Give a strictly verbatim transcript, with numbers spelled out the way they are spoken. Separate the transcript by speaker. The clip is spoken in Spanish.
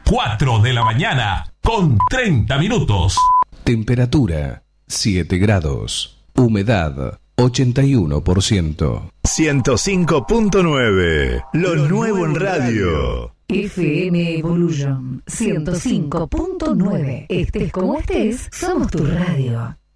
Speaker 1: cuatro de la mañana con treinta minutos.
Speaker 2: Temperatura siete grados. Humedad ochenta y uno por ciento.
Speaker 3: ciento cinco punto nueve. Lo, Lo nuevo en radio.
Speaker 4: F M Evolution ciento cinco punto nueve. Estés como estés, somos tu radio.